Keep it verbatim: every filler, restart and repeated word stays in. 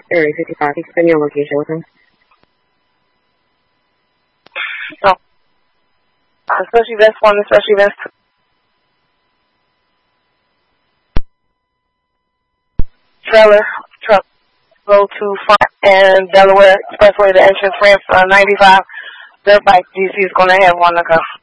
Area fifty-five. Can you send your location with him? So, uh, special events one and special events two. Trailer truck go to front and Delaware Expressway, the entrance ramp uh, ninety-five. Dirt bike D C is going to have one to go.